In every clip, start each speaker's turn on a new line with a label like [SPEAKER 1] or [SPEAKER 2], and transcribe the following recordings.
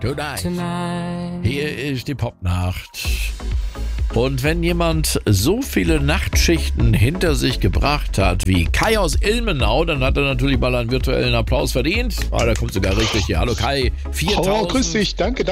[SPEAKER 1] Tonight. Hier ist die Popnacht. Und wenn jemand so viele Nachtschichten hinter sich gebracht hat wie Kai aus Ilmenau, dann hat er natürlich mal einen virtuellen Applaus verdient. Der kommt sogar richtig hier. Hallo Kai.
[SPEAKER 2] 4000, grüß dich. Danke.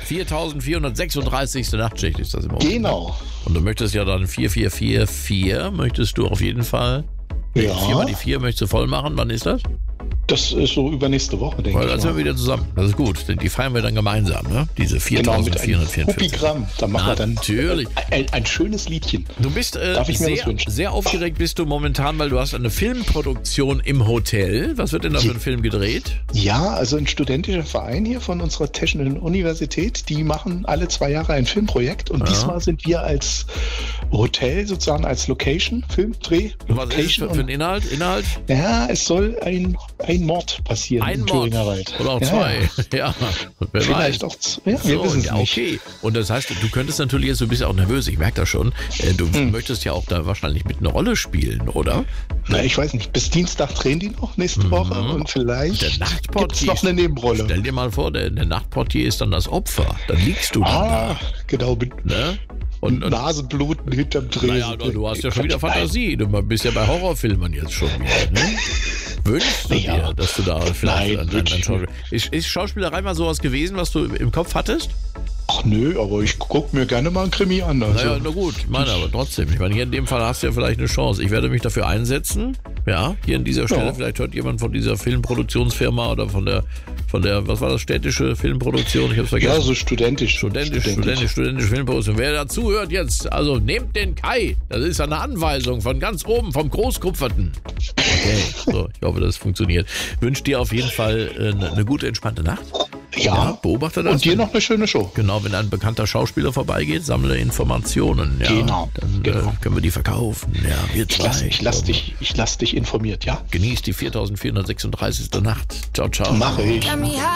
[SPEAKER 1] 4436. Nachtschicht ist das im Moment.
[SPEAKER 2] Genau.
[SPEAKER 1] Und du möchtest ja dann 4444, möchtest du auf jeden Fall.
[SPEAKER 2] Ja.
[SPEAKER 1] 4 mal die 4 möchtest du voll machen. Wann ist das?
[SPEAKER 2] Das ist so übernächste Woche, denke ich.
[SPEAKER 1] Dann sind wir wieder zusammen. Das ist gut. Die feiern wir dann gemeinsam, ne? Diese 4444.
[SPEAKER 2] Puppigramm. Da machen wir dann
[SPEAKER 1] natürlich
[SPEAKER 2] ein schönes Liedchen.
[SPEAKER 1] Du bist
[SPEAKER 2] Darf ich mir was wünschen?
[SPEAKER 1] sehr aufgeregt bist du momentan, weil du hast eine Filmproduktion im Hotel. Was wird denn da für ein Film gedreht?
[SPEAKER 2] Ja, also ein studentischer Verein hier von unserer Technischen Universität, die machen alle 2 Jahre ein Filmprojekt und diesmal sind wir als Hotel sozusagen als Location, Filmdreh.
[SPEAKER 1] Was ist das für ein Inhalt?
[SPEAKER 2] Ja, es soll ein Mord passieren
[SPEAKER 1] im
[SPEAKER 2] Thüringer Wald.
[SPEAKER 1] Oder auch 2. Ja. Wer
[SPEAKER 2] Vielleicht
[SPEAKER 1] weiß.
[SPEAKER 2] auch 2. Ja, wir wissen es nicht.
[SPEAKER 1] Okay. Und das heißt, du könntest natürlich jetzt, du bist ja auch nervös, ich merke das schon, du möchtest ja auch da wahrscheinlich mit einer Rolle spielen, oder?
[SPEAKER 2] Na, ich weiß nicht. Bis Dienstag drehen die noch nächste Woche und vielleicht gibt es noch eine Nebenrolle.
[SPEAKER 1] Stell dir mal vor, der Nachtportier ist dann das Opfer. Dann liegst du dann da.
[SPEAKER 2] Genau.
[SPEAKER 1] Ne?
[SPEAKER 2] Und Nasenbluten hinterm Dreh.
[SPEAKER 1] Naja, du hast ja schon wieder Fantasie. Du bist ja bei Horrorfilmen jetzt schon wieder. Ne? Wünschst du dir, dass du da vielleicht Ist Schauspielerei mal sowas gewesen, was du im Kopf hattest?
[SPEAKER 2] Ach nö, aber ich gucke mir gerne mal einen Krimi an. Also.
[SPEAKER 1] Naja, na gut, ich meine aber trotzdem. Ich meine, hier in dem Fall hast du ja vielleicht eine Chance. Ich werde mich dafür einsetzen. Ja, hier an dieser Stelle. Vielleicht hört jemand von dieser Filmproduktionsfirma oder von der, was war das, städtische Filmproduktion? Ich hab's vergessen.
[SPEAKER 2] Ja, so studentisch
[SPEAKER 1] Filmproduktion. Wer dazu hört jetzt, also nehmt den Kai. Das ist eine Anweisung von ganz oben, vom Großkupferten. Okay, so, ich hoffe, das funktioniert. Wünsche dir auf jeden Fall eine gute, entspannte Nacht.
[SPEAKER 2] Ja,
[SPEAKER 1] beobachte das.
[SPEAKER 2] Und dir noch eine schöne Show.
[SPEAKER 1] Genau, wenn ein bekannter Schauspieler vorbeigeht, sammle Informationen. Ja,
[SPEAKER 2] genau.
[SPEAKER 1] Dann können wir die verkaufen. Ja, wir zwei.
[SPEAKER 2] Ich lass dich informiert, ja?
[SPEAKER 1] Genießt die 4436. Nacht. Ciao, ciao.
[SPEAKER 2] Mache ich.